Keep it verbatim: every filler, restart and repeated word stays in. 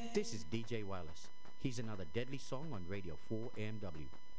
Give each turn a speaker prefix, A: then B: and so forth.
A: This is D J Wireless. Here's another deadly song on Radio four A M W.